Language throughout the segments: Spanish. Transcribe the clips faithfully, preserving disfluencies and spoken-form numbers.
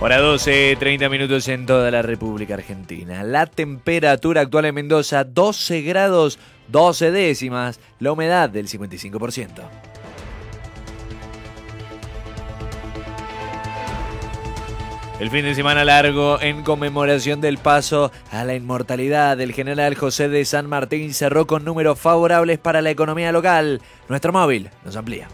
Hora doce, treinta minutos en toda la República Argentina. La temperatura actual en Mendoza, doce grados, doce décimas. La humedad del cincuenta y cinco por ciento. El fin de semana largo en conmemoración del paso a la inmortalidad del general José de San Martín cerró con números favorables para la economía local. Nuestro móvil nos amplía.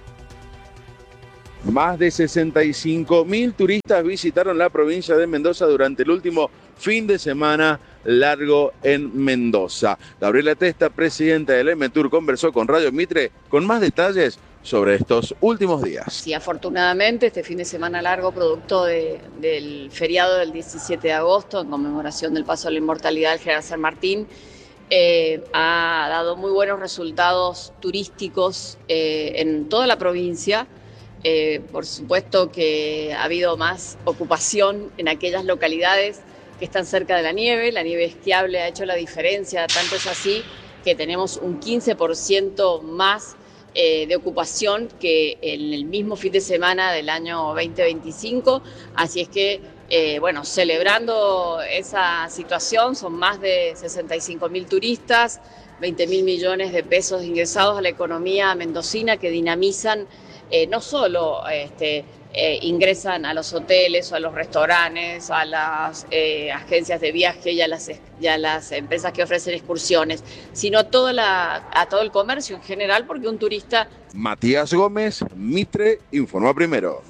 Más de sesenta y cinco mil turistas visitaron la provincia de Mendoza durante el último fin de semana largo en Mendoza. Gabriela Testa, presidenta del EMETUR, conversó con Radio Mitre con más detalles sobre estos últimos días. Sí, afortunadamente este fin de semana largo, producto de, del feriado del diecisiete de agosto, en conmemoración del paso a la inmortalidad del general San Martín, eh, ha dado muy buenos resultados turísticos eh, en toda la provincia. Eh, por supuesto que ha habido más ocupación en aquellas localidades que están cerca de la nieve. La nieve esquiable ha hecho la diferencia, tanto es así que tenemos un quince por ciento más eh, de ocupación que en el mismo fin de semana del año veinte veinticinco. Así es que, eh, bueno, celebrando esa situación, son más de sesenta y cinco mil turistas, veinte mil millones de pesos ingresados a la economía mendocina que dinamizan. Eh, no solo este, eh, ingresan a los hoteles o a los restaurantes, a las eh, agencias de viaje y a, las, y a las empresas que ofrecen excursiones, sino a, toda la, a todo el comercio en general, porque un turista... Matías Gómez, Mitre, informa primero.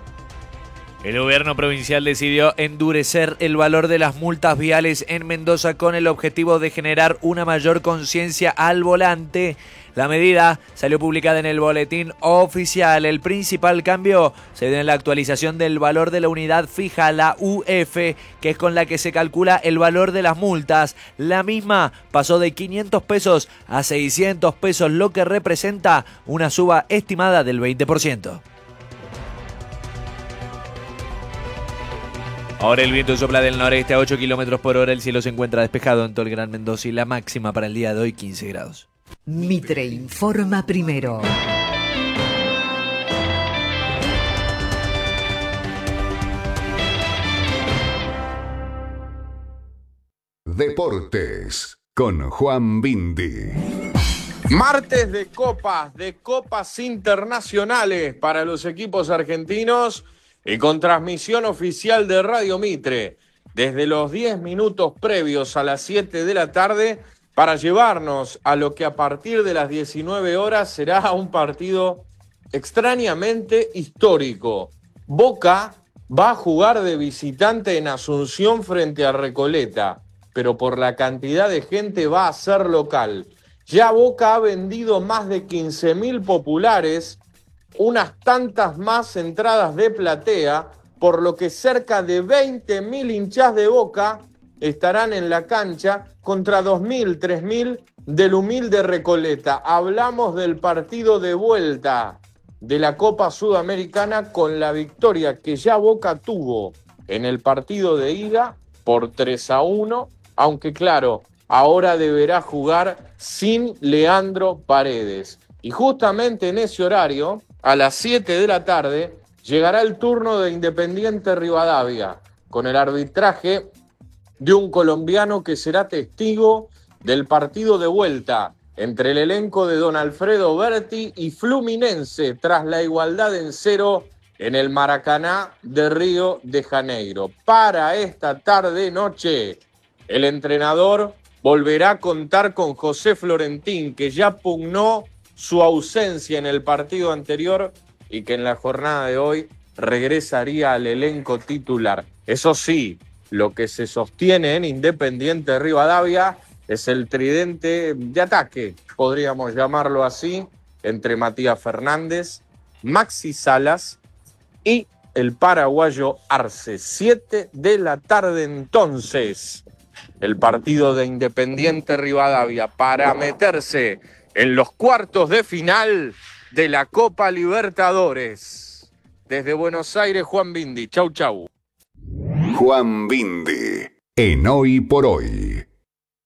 El gobierno provincial decidió endurecer el valor de las multas viales en Mendoza con el objetivo de generar una mayor conciencia al volante. La medida salió publicada en el boletín oficial. El principal cambio se dio en la actualización del valor de la unidad fija, la U F, que es con la que se calcula el valor de las multas. La misma pasó de quinientos pesos a seiscientos pesos, lo que representa una suba estimada del veinte por ciento. Ahora el viento sopla del noreste a ocho kilómetros por hora. El cielo se encuentra despejado en todo el Gran Mendoza y la máxima para el día de hoy quince grados. Mitre informa primero. Deportes con Juan Bindi. Martes de copas, de copas internacionales para los equipos argentinos y con transmisión oficial de Radio Mitre desde los diez minutos previos a las siete de la tarde para llevarnos a lo que a partir de las diecinueve horas será un partido extrañamente histórico. Boca va a jugar de visitante en Asunción frente a Recoleta, pero por la cantidad de gente va a ser local. Ya Boca ha vendido más de quince mil populares, unas tantas más entradas de platea, por lo que cerca de veinte mil hinchas de Boca estarán en la cancha contra dos mil, tres mil del humilde Recoleta. Hablamos del partido de vuelta de la Copa Sudamericana con la victoria que ya Boca tuvo en el partido de ida por tres a uno, aunque claro, ahora deberá jugar sin Leandro Paredes. Y justamente en ese horario, a las siete de la tarde, llegará el turno de Independiente Rivadavia, con el arbitraje de un colombiano que será testigo del partido de vuelta entre el elenco de Don Alfredo Berti y Fluminense tras la igualdad en cero en el Maracaná de Río de Janeiro. Para esta tarde-noche, el entrenador volverá a contar con José Florentín, que ya pugnó su ausencia en el partido anterior y que en la jornada de hoy regresaría al elenco titular. Eso sí, lo que se sostiene en Independiente Rivadavia es el tridente de ataque, podríamos llamarlo así, entre Matías Fernández, Maxi Salas y el paraguayo Arce. Siete de la tarde entonces, el partido de Independiente Rivadavia para meterse en los cuartos de final de la Copa Libertadores. Desde Buenos Aires, Juan Bindi. Chau, chau. Juan Bindi, en Hoy por Hoy.